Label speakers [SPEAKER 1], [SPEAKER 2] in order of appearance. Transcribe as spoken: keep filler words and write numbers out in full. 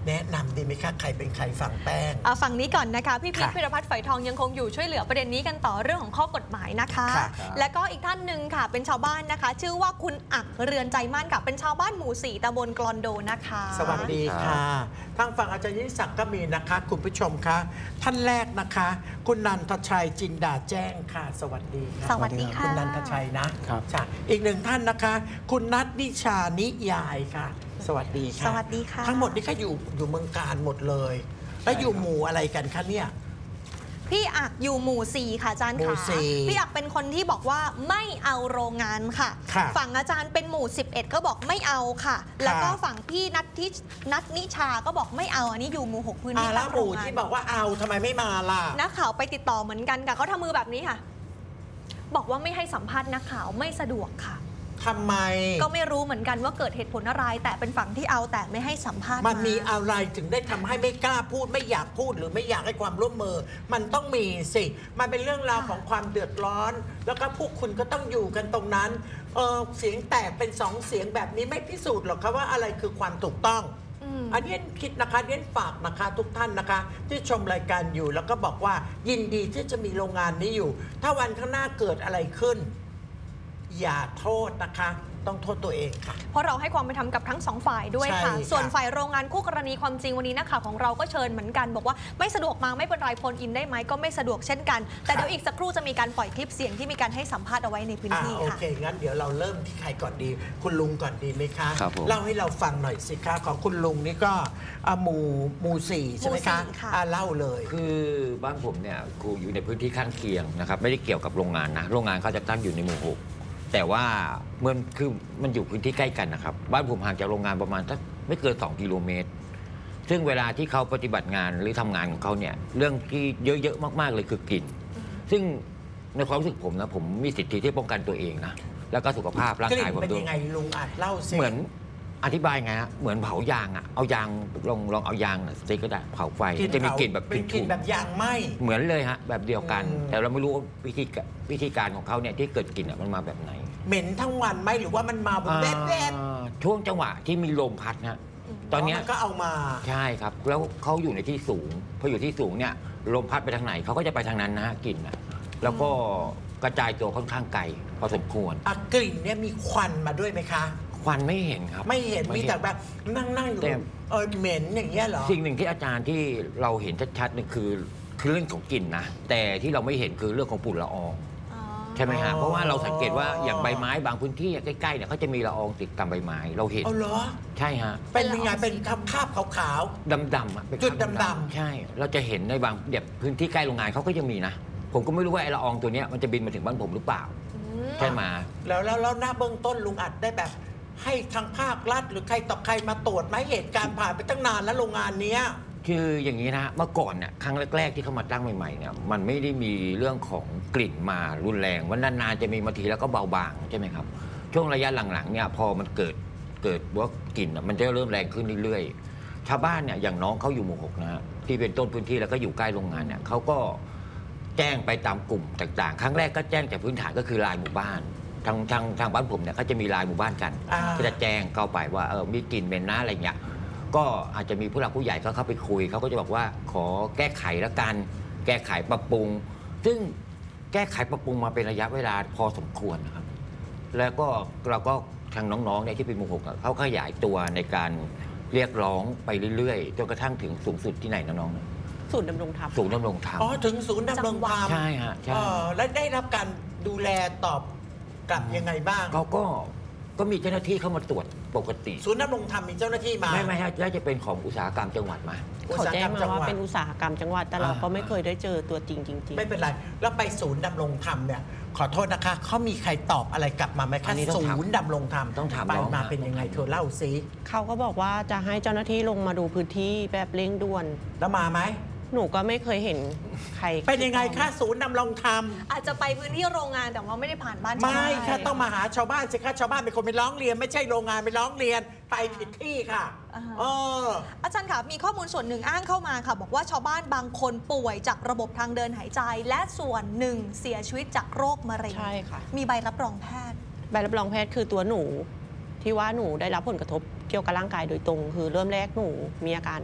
[SPEAKER 1] แนะนำดีไหมคะใครเป็นใครฝั่งแป้ง
[SPEAKER 2] ฝั่งนี้ก่อนนะคะพี่พีชพิรพัฒน์ฝอยทองยังคงอยู่ช่วยเหลือประเด็นนี้กันต่อเรื่องของข้อกฎหมายนะคะและก็อีกท่านหนึ่งค่ะเป็นชาวบ้านนะคะชื่อว่าคุณอักเรือนใจมั่นค่ะเป็นชาวบ้านหมู่สี่ตำบลกลอนโดนะคะ
[SPEAKER 1] สวัสดีค่ะทางฝั่งอาจารย์ยิ่งศักดิ์ก็มีนะคะคุณผู้ชมคะท่านแรกนะคะคุณนันทชัยจินดาแจ้งค่ะสวัสดีค่ะ
[SPEAKER 2] สวัสดีค่ะ
[SPEAKER 1] คุณนันทชัยนะครับอีกหนึ่งท่านนะคะคุณนัทนิชานิยายค่ะสวัสดีค่ะ
[SPEAKER 2] สวัสดีค่ะ
[SPEAKER 1] ทั้งหมดนี่ค่ะอยู่อยู่เมืองการหมดเลยแล้วอยู่หมู่อะไรกันคะเนี่ย
[SPEAKER 2] พี่อักอยู่หมู่สี่ค่ะอาจารย์ค่ะพี่อักเป็นคนที่บอกว่าไม่เอาโรงงานค่ะฝั่งอาจารย์เป็นหมู่สิบเอ็ดก็บอกไม่เอาค่ะแล้วก็ฝั่งพี่นัททินัทนิชาก็บอกไม่เอาอันนี้อยู่หมู่หกพื้นที่
[SPEAKER 1] ตั้งโรงงานที่บอกว่าเอาทำไมไม่มาล่ะ
[SPEAKER 2] นักข่าวไปติดต่อเหมือนกันค่ะเขาทำมือแบบนี้ค่ะบอกว่าไม่ให้สัมภาษณ์นักข่าวไม่สะดวกค่ะ
[SPEAKER 1] ทำไม
[SPEAKER 2] ก็ไม่รู้เหมือนกันว่าเกิดเหตุผลอะไรแต่เป็นฝั่งที่เอาแต่ไม่ให้สัมภาษณ์
[SPEAKER 1] มันมีอะไรถึงได้ทำให้ไม่กล้าพูดไม่อยากพูดหรือไม่อยากให้ความร่วมมือมันต้องมีสิมันเป็นเรื่องราวของความเดือดร้อนแล้วก็พวกคุณก็ต้องอยู่กันตรงนั้นเออเสียงแตกเป็นสองเสียงแบบนี้ไม่พิสูจน์หรอกครับว่าอะไรคือความถูกต้องอันนี้คิดนะคะเรียนฝากนะคะทุกท่านนะคะที่ชมรายการอยู่แล้วก็บอกว่ายินดีที่จะมีโรงงานนี้อยู่ถ้าวันข้างหน้าเกิดอะไรขึ้นอย่าโทษนะคะต้องโทษตัวเองค่ะ
[SPEAKER 2] เพราะเราให้ความเป็นธรรมกับทั้งสองฝ่ายด้วยค่ะส่วนฝ่ายโรงงานคู่กรณีความจริงวันนี้นักข่าวของเราก็เชิญเหมือนกันบอกว่าไม่สะดวกมาไม่เป็นไรโฟนอินได้ไหมก็ไม่สะดวกเช่นกันแต่เดี๋ยวอีกสักครู่จะมีการปล่อยคลิปเสียงที่มีการให้สัมภาษณ์เอาไว้ในพื้นที่ค่ะโอ
[SPEAKER 1] เคงั้นเดี๋ยวเราเริ่มที่ใครก่อนดีคุณลุงก่อนดีไหมคะเล่าให้เราฟังหน่อยสิคะของคุณลุงนี่ก็หมู่หมู่สี่ใช่ไหมคะเล่าเลย
[SPEAKER 3] คือบ้านผมเนี่ยกูอยู่ในพื้นที่ข้างเคียงนะครับไม่ได้เกี่ยวกับโรงงานนะโรงงานเขาจะตั้งอยู่ในหมู่หกแต่ว่าเมื่อคือมันอยู่พื้นที่ใกล้กันนะครับบ้านผมห่างจากโรงงานประมาณสักไม่เกินสองกิโลเมตรซึ่งเวลาที่เขาปฏิบัติงานหรือทำงานของเขาเนี่ยเรื่องที่เยอะๆมากๆเลยคือกลิ่นซึ่งในความรู้สึกผมนะผมมีสิทธิที่ป้องกันตัวเองนะแล้วก็สุขภาพร่างกายผมด้วย
[SPEAKER 1] เป็นยังไงลุงอาจเล่าสิ
[SPEAKER 3] เหมือนอธิบายไงฮะเหมือนเผายางอ่ะเอายางลองลองเอายางสติ๊กก็ได้เผาไฟจะมีกลิ่นแบบ
[SPEAKER 1] เป็นกลิ่นแบบยางไหม
[SPEAKER 3] เหมือนเลยฮะแบบเดียวกันแต่เราไม่รู้วิธีวิธีการของเขาเนี่ยที่เกิดกลิ่นมันมาแบบไหน
[SPEAKER 1] เหม็นทั้งวันไหมหรือว่ามันมาแบบแวบ
[SPEAKER 3] ๆช่วงจังหวะที่มีลมพัดนะตอนนี้
[SPEAKER 1] ก็เอามา
[SPEAKER 3] ใช่ครับแล้วเขาอยู่ในที่สูงพออยู่ที่สูงเนี่ยลมพัดไปทางไหนเขาก็จะไปทางนั้นนะกลิ่นนะแล้วก็กระจายตัวค่อนข้างไกลพอสมควร
[SPEAKER 1] กลิ่นเนี่ยมีควันมาด้วยไหมคะ
[SPEAKER 3] ควันไม่เห็นครับ
[SPEAKER 1] ไม่เห็นมีแต่แบบนั่งนั่งอยู่เออเหม็นอย่างเงี้ยเหรอ
[SPEAKER 3] สิ่งหนึ่งที่อาจารย์ที่เราเห็นชัดๆนี่คือคือเรื่องของกลิ่นนะแต่ที่เราไม่เห็นคือเรื่องของฝุ่นละอองใช่ไหมฮะเพราะว่าเราสังเกตว่าอย่างใบไม้บางพื้นที่ใกล้ๆเนี่ยเขาจะมีละอองติดตามใบไม้เราเห็น
[SPEAKER 1] อ๋อเหรอ
[SPEAKER 3] ใช่ฮะ
[SPEAKER 1] เป็นยังไงเป็นคราบคราบขาว
[SPEAKER 3] ๆดำๆอ่ะ
[SPEAKER 1] จุดดำ
[SPEAKER 3] ๆใช่เราจะเห็นในบางแบบพื้นที่ใกล้โรงงานเขาก็ยังมีนะผมก็ไม่รู้ว่าไอ้ละอองตัวนี้มันจะบินมาถึงบ้านผมหรือเปล่าใช่ไหม
[SPEAKER 1] แล้วแล้วแล้วหน้าเบื้องต้นลุงอัดได้แบบให้ทางภาครัฐหรือใครต่อใครมาตรวจไหมเหตุการณ์ผ่านไปตั้งนานแล้วโรงงานนี้
[SPEAKER 3] คืออย่างนี้นะเมื่อก่อนเนี่ยครั้งแรกๆที่เขามาตั้งใหม่ๆเนี่ยมันไม่ได้มีเรื่องของกลิ่นมารุนแรงวันนานๆจะมีมาทีแล้วก็เบาบางใช่ไหมครับช่วงระยะหลังๆเนี่ยพอมันเกิดเกิดว่ากลิ่นมันจะเริ่มแรงขึ้นเรื่อยๆชาวบ้านเนี่ยอย่างน้องเขาอยู่หมู่หกนะฮะที่เป็นต้นพื้นที่แล้วก็อยู่ใกล้โรงงานเนี่ยเขาก็แจ้งไปตามกลุ่มต่างๆครั้งแรกก็แจ้งแต่พื้นฐานก็คือไลน์หมู่บ้านทางทางทางบ้านผมเนี่ยเขาจะมีไลน์หมู่บ้านกันก็จะแจ้งเข้าไปว่าเออมีกลิ่นเหม็นนะอะไรเงี้ยก็อาจจะมีผู้หลักผู้ใหญ่ก็เข้าไปคุยเขาก็จะบอกว่าขอแก้ไขละกันแก้ไขปรับปรุงซึ่งแก้ไขปรับปรุงมาเป็นระยะเวลาพอสมควรนะครับแล้วก็เราก็ทางน้องๆเนี่ยที่เป็นหมู่หกเขาขยายตัวในการเรียกร้องไปเรื่อยๆจนกระทั่งถึงสูงสุดที่ไหนนะน้อง
[SPEAKER 4] ศูนย์ดำรงธรรม
[SPEAKER 3] ศูนย์ดำรงธรรม
[SPEAKER 1] อ๋อถึงศูนย์ดำรงธรรม
[SPEAKER 3] ใช่ฮะใช่
[SPEAKER 1] และได้รับการดูแลตอบกลับยังไงบ้าง
[SPEAKER 3] เขาก็ก็มีเจ้าหน้าที่เข้ามาตรวจปกติ
[SPEAKER 1] ศูนย์ดำรงธรรมมีเจ้าหน้าที่มา
[SPEAKER 3] ไม่ไม่ใช่น่าจะเป็นของอุตสาหกรรมจังหวัดมา
[SPEAKER 4] เขาแจ้งมาว่าเป็นอุตสาหกรรมจังหวัดแต่เราก็ไม่เคยได้เจอตัวจริงจริง
[SPEAKER 1] ไม่เป็นไรแล้วไปศูนย์ดำรงธรรมเนี่ยขอโทษนะคะเขามีใครตอบอะไรกลับมาไหมคะศูนย์ดำรงธรรม
[SPEAKER 3] ต้องถาม
[SPEAKER 1] ไปมาเป็นยังไงเธอเล่าซิ
[SPEAKER 4] เขาก็บอกว่าจะให้เจ้าหน้าที่ลงมาดูพื้นที่แบบเร่งด่วน
[SPEAKER 1] แล้วมาไหม
[SPEAKER 4] หนูก็ไม่เคยเห็นใคร
[SPEAKER 1] เป็นยังไงคะศูนย์ดำรงธรรม
[SPEAKER 2] อาจจะไปพื้นที่โรงงานแต่ว่าไม่ได้ผ่านบ้าน
[SPEAKER 1] ไม่ค่ะต้องมาหาชาวบ้านสิคะชาวบ้านเป็นคนไปร้องเรียนไม่ใช่โรงงานไปร้องเรียนไปผิดที่ค่ะ
[SPEAKER 2] เอออาจารย์ค่ะมีข้อมูลส่วนหนึ่งอ้างเข้ามาค่ะบอกว่าชาวบ้านบางคนป่วยจากระบบทางเดินหายใจและส่วนหนึ่งเสียชีวิตจากโรคมะเร็ง
[SPEAKER 4] ใช่ค่ะ
[SPEAKER 2] มีใบรับรองแพทย์
[SPEAKER 4] ใบรับรองแพทย์คือตัวหนูที่ว่าหนูได้รับผลกระทบเกี่ยวกับร่างกายโดยตรงคือเริ่มแรกหนูมีอาการ